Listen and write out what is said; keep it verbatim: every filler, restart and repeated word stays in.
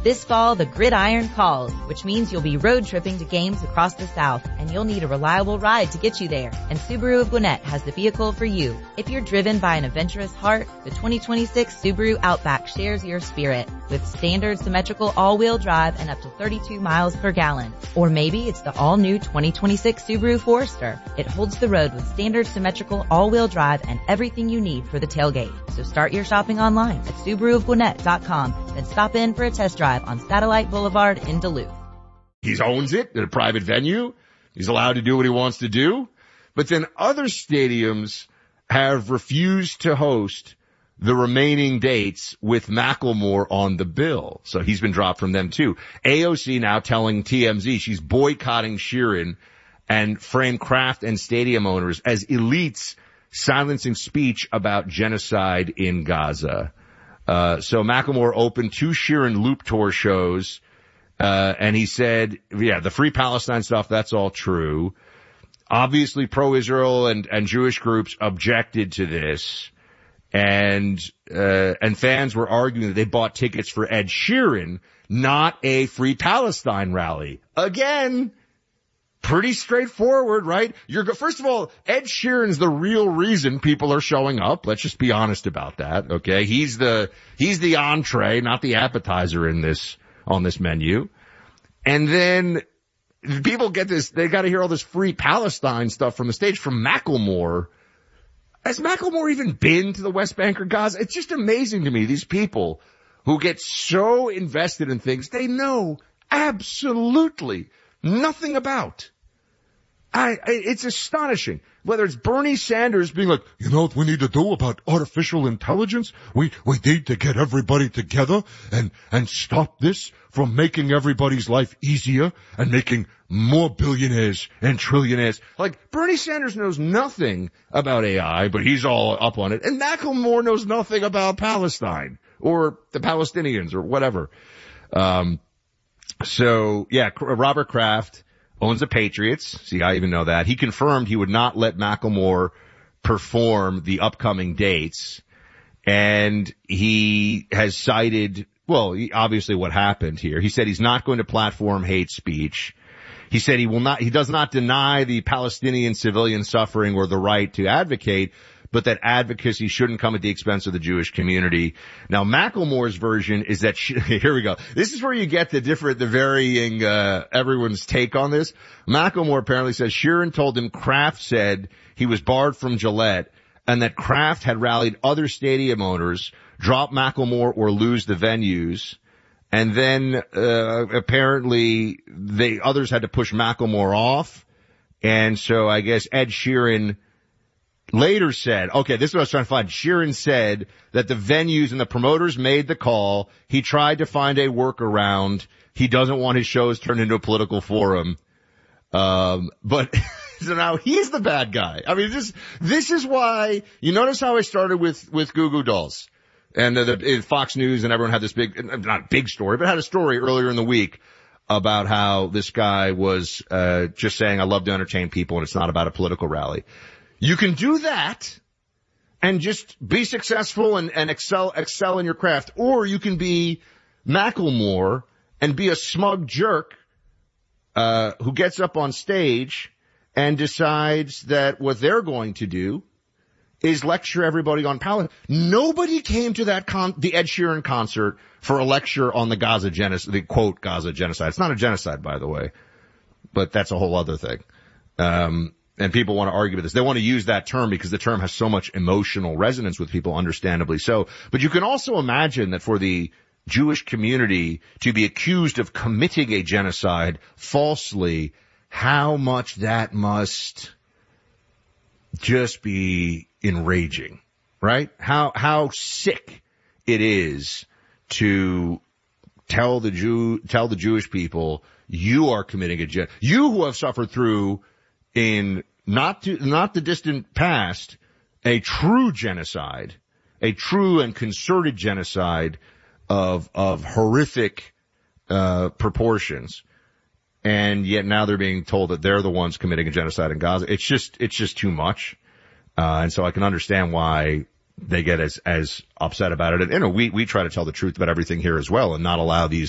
This fall, the gridiron calls, which means you'll be road tripping to games across the South, and you'll need a reliable ride to get you there. And Subaru of Gwinnett has the vehicle for you. If you're driven by an adventurous heart, the twenty twenty-six Subaru Outback shares your spirit with standard symmetrical all-wheel drive and up to thirty-two miles per gallon. Or maybe it's the all-new twenty twenty-six Subaru Forester. It holds the road with standard symmetrical all-wheel drive and everything you need for the tailgate. So start your shopping online at Subaru of Gwinnett dot com, then stop in for a test drive on Satellite Boulevard in Duluth. He owns it at a private venue. He's allowed to do what he wants to do. But then other stadiums have refused to host the remaining dates with Macklemore on the bill. So he's been dropped from them too. A O C now telling T M Z she's boycotting Sheeran and frame Kraft and stadium owners as elites silencing speech about genocide in Gaza. Uh, so Macklemore opened two Sheeran Loop Tour shows, uh, and he said, yeah, the Free Palestine stuff, that's all true. Obviously pro-Israel and, and Jewish groups objected to this, and, uh, and fans were arguing that they bought tickets for Ed Sheeran, not a Free Palestine rally. Again, pretty straightforward, right? You're go- First of all, Ed Sheeran's the real reason people are showing up. Let's just be honest about that, okay? He's the, he's the entree, not the appetizer in this, on this menu. And then people get this, they gotta hear all this Free Palestine stuff from the stage from Macklemore. Has Macklemore even been to the West Bank or Gaza? It's just amazing to me, these people who get so invested in things they know absolutely nothing about. I, I, it's astonishing. Whether it's Bernie Sanders being like, you know what we need to do about artificial intelligence? We, we need to get everybody together and, and stop this from making everybody's life easier and making more billionaires and trillionaires. Like, Bernie Sanders knows nothing about A I, but he's all up on it. And Macklemore knows nothing about Palestine or the Palestinians or whatever. Um, so yeah, Robert Kraft owns the Patriots. See, I even know that. He confirmed he would not let Macklemore perform the upcoming dates. And he has cited, well, obviously what happened here. He said he's not going to platform hate speech. He said he will not, he does not deny the Palestinian civilian suffering or the right to advocate, but that advocacy shouldn't come at the expense of the Jewish community. Now, Macklemore's version is that, she, here we go. This is where you get the different, the varying, uh, everyone's take on this. Macklemore apparently says Sheeran told him Kraft said he was barred from Gillette and that Kraft had rallied other stadium owners, drop Macklemore or lose the venues. And then, uh, apparently they, others had to push Macklemore off. And so I guess Ed Sheeran later said, okay, this is what I was trying to find. Sheeran said that the venues and the promoters made the call. He tried to find a workaround. He doesn't want his shows turned into a political forum. Um, but so now he's the bad guy. I mean, this, this is why you notice how I started with, with Goo Goo Dolls and uh, the uh, Fox News and everyone had this big, not big story, but had a story earlier in the week about how this guy was, uh, just saying, I love to entertain people and it's not about a political rally. You can do that and just be successful and, and excel, excel in your craft. Or you can be Macklemore and be a smug jerk, uh, who gets up on stage and decides that what they're going to do is lecture everybody on Palestine. Nobody came to that con, the Ed Sheeran concert for a lecture on the Gaza genocide, the quote Gaza genocide. It's not a genocide, by the way, but that's a whole other thing. Um, And people want to argue with this. They want to use that term because the term has so much emotional resonance with people, understandably so. But you can also imagine that for the Jewish community to be accused of committing a genocide falsely, how much that must just be enraging, right? How, how sick it is to tell the Jew, tell the Jewish people, you are committing a genocide. You who have suffered through in not to, not the distant past, a true genocide, a true and concerted genocide of, of horrific, uh, proportions. And yet now they're being told that they're the ones committing a genocide in Gaza. It's just, it's just too much. Uh, and so I can understand why they get as, as upset about it. And, you know, we, we try to tell the truth about everything here as well and not allow these